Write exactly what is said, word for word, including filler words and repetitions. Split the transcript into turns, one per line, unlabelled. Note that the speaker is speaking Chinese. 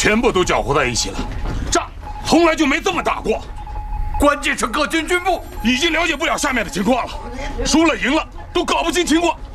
全部都搅和在一起了。仗从来就没这么打过。
关键是各军军部
已经了解不了下面的情况了，输了赢了都搞不清情况。